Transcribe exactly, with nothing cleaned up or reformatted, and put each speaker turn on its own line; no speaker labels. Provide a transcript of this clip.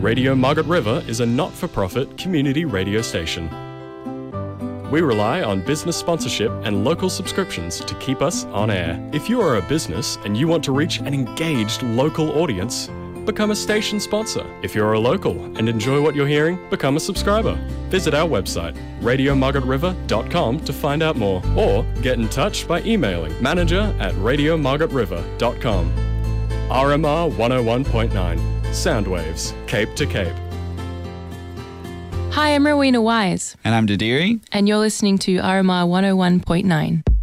Radio Margaret River is a not-for-profit community radio station. We rely on business sponsorship and local subscriptions to keep us on air. If you are a business and you want to reach an engaged local audience, become a station sponsor. If you're a local and enjoy what you're hearing, become a subscriber. Visit our website, radio margaret river dot com, to find out more, or get in touch by emailing manager at radio margaret river dot com. R M R one oh one point nine, Soundwaves, Cape to Cape.
Hi, I'm Rowena Wise.
And I'm Didiri.
And you're listening to R M R one oh one point nine.